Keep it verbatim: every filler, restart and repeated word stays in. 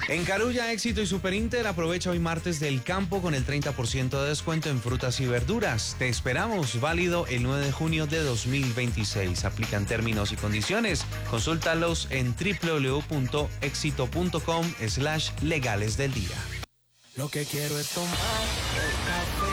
En Carulla, Éxito y Superinter, aprovecha hoy martes del campo con el treinta por ciento de descuento en frutas y verduras. Te esperamos, válido el nueve de junio de dos mil veintiséis. Aplican términos y condiciones. Consúltalos en w w w punto éxito punto com slash legales del día. Lo que quiero es tomar el café